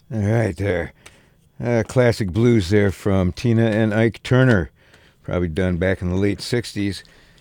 All right, there. Classic blues there from Tina and Ike Turner, probably done back in the late 60s.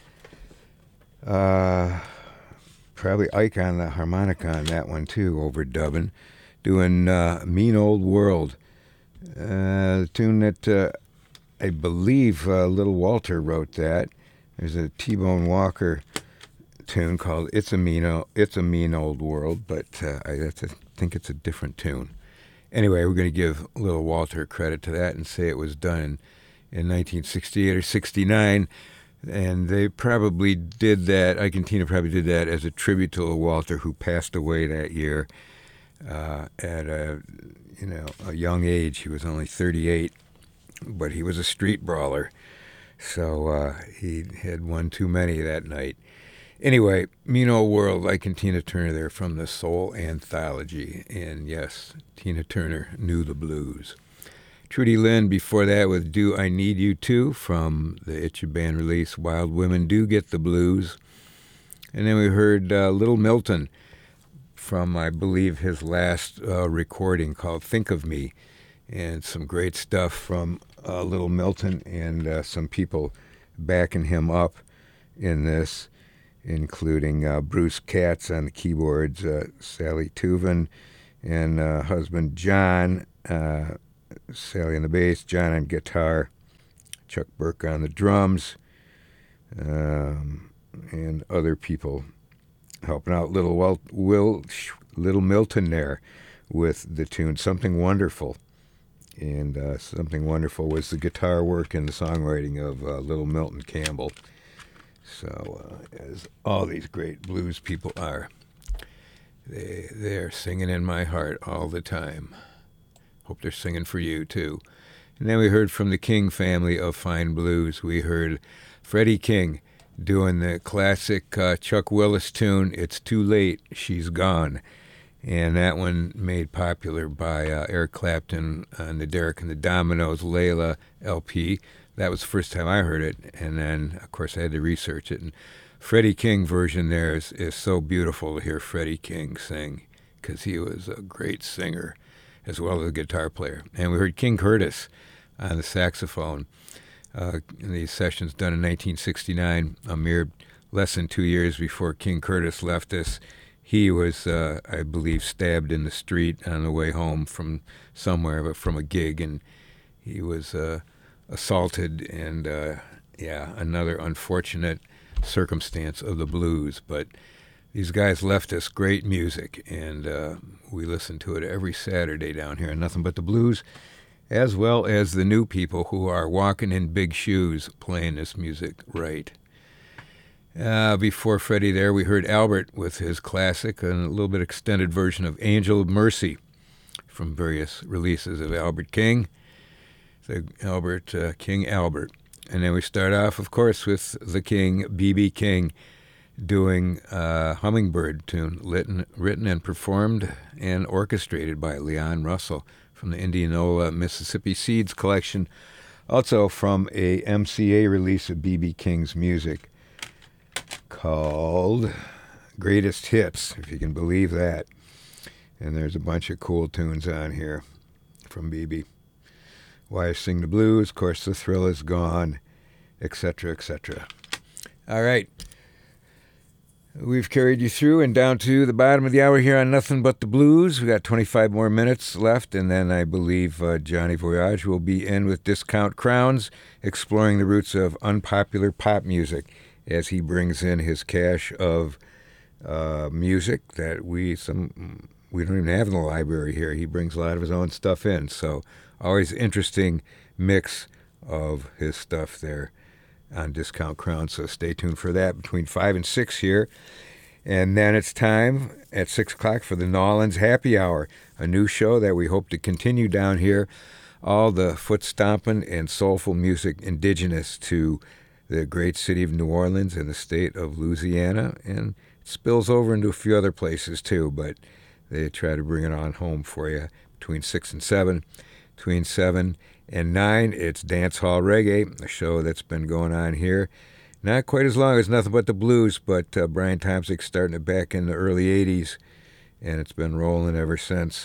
Uh, Probably Ike on the harmonica on that one, too, overdubbing, doing Mean Old World. The tune that I believe Little Walter wrote that. There's a T-Bone Walker tune called It's a Mean Old World, but think it's a different tune. Anyway, we're going to give Little Walter credit to that and say it was done in 1968 or 69. And they probably did that, Ike and Tina probably did that as a tribute to Little Walter, who passed away that year at a young age. He was only 38, but he was a street brawler. So he had one too many that night. Anyway, Mean Old World, Ike and Tina Turner there from the Soul Anthology. And yes, Tina Turner knew the blues. Trudy Lynn before that with Do I Need You Too from the Itchy Band release Wild Women Do Get the Blues. And then we heard Little Milton from, I believe, his last recording called Think of Me. And some great stuff from Little Milton and some people backing him up in this, including Bruce Katz on the keyboards, Sally Tuvin, and husband John, Sally on the bass, John on guitar, Chuck Burke on the drums, and other people helping out Little Milton there with the tune Something Wonderful. And Something Wonderful was the guitar work and the songwriting of Little Milton Campbell. So, as all these great blues people are, they're singing in my heart all the time. Hope they're singing for you, too. And then we heard from the King family of fine blues. We heard Freddie King doing the classic Chuck Willis tune, It's Too Late, She's Gone. And that one made popular by Eric Clapton on the Derek and the Dominoes Layla LP. That was the first time I heard it. And then, of course, I had to research it. And Freddie King version there is so beautiful to hear Freddie King sing, because he was a great singer as well as a guitar player. And we heard King Curtis on the saxophone. In these sessions done in 1969, a mere less than 2 years before King Curtis left us. He was, I believe, stabbed in the street on the way home from somewhere, but from a gig, and he was assaulted, and another unfortunate circumstance of the blues. But these guys left us great music, and we listen to it every Saturday down here on Nothing But the Blues, as well as the new people who are walking in big shoes playing this music right. Before Freddie there, we heard Albert with his classic and a little bit extended version of Angel of Mercy from various releases of Albert King, King Albert. And then we start off, of course, with the King, B.B. King, doing Hummingbird tune, written and performed and orchestrated by Leon Russell from the Indianola Mississippi Seeds collection, also from a MCA release of B.B. King's music called Greatest Hits, if you can believe that. And there's a bunch of cool tunes on here from B.B. Why I Sing the Blues, of course, The Thrill Is Gone, etc., etc. All right. We've carried you through and down to the bottom of the hour here on Nothing But the Blues. We got 25 more minutes left, and then I believe Johnny Voyage will be in with Discount Crowns, exploring the roots of unpopular pop music as he brings in his cache of music that we don't even have in the library here. He brings a lot of his own stuff in, so always interesting mix of his stuff there on Discount Crown, so stay tuned for that between 5 and 6 here. And then it's time at 6 o'clock for the Nolans Happy Hour, a new show that we hope to continue down here. All the foot-stomping and soulful music indigenous to the great city of New Orleans and the state of Louisiana, and it spills over into a few other places too, but they try to bring it on home for you between 6 and 7. Between 7 and 9, it's Dance Hall Reggae, a show that's been going on here. Not quite as long as Nothing But the Blues, but Brian Tomzik's starting it back in the early 80s, and it's been rolling ever since.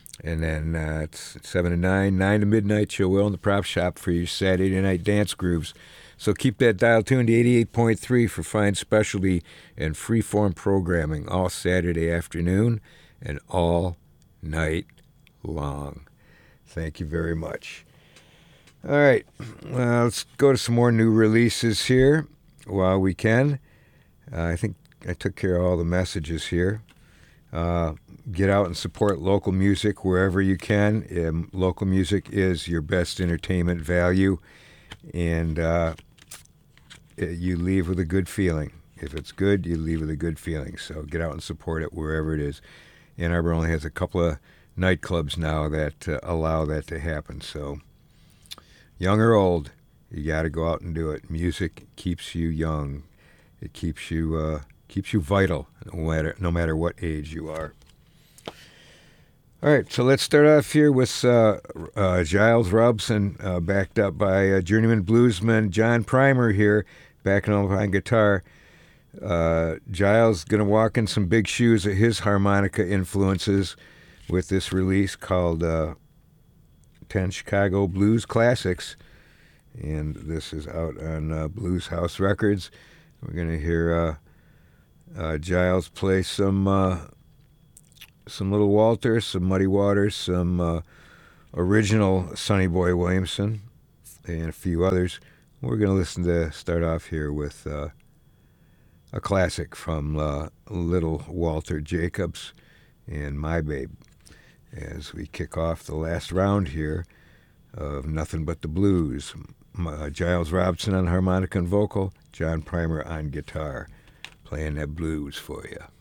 And then it's 7 to 9, 9 to midnight, Chill Will in the Prop Shop for your Saturday night dance grooves. So keep that dial tuned to 88.3 for fine specialty and freeform programming all Saturday afternoon and all night long. Thank you very much. All right, well, let's go to some more new releases here while we can. I think I took care of all the messages here. Get out and support local music wherever you can. Local music is your best entertainment value, and you leave with a good feeling. If it's good, you leave with a good feeling. So get out and support it wherever it is. Ann Arbor only has a couple of nightclubs now that allow that to happen. So young or old, you got to go out and do it. Music keeps you young. It keeps you vital, no matter what age you are. All right, so let's start off here with Giles Robson, backed up by journeyman bluesman John Primer here, backing up on guitar. Giles going to walk in some big shoes of his harmonica influences with this release called 10 Chicago Blues Classics, and this is out on Blues House Records. We're going to hear Giles play some Little Walter, some Muddy Waters, some original Sonny Boy Williamson, and a few others. We're going to start off here with a classic from Little Walter Jacobs and My Babe, as we kick off the last round here of Nothing But the Blues. Giles Robson on harmonica and vocal, John Primer on guitar, playing that blues for you.